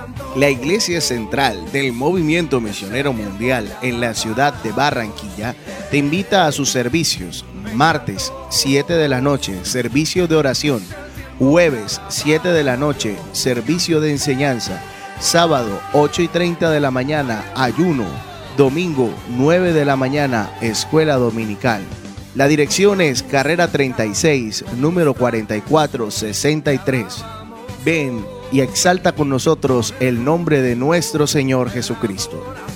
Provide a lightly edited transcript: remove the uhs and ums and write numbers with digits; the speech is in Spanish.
La Iglesia Central del Movimiento Misionero Mundial en la ciudad de Barranquilla te invita a sus servicios. Martes, 7 de la noche, servicio de oración. Jueves, 7 de la noche, servicio de enseñanza. Sábado, 8:30 de la mañana, ayuno. Domingo, 9 de la mañana, escuela dominical. La dirección es Carrera 36, número 4463. Ven y exalta con nosotros el nombre de nuestro Señor Jesucristo.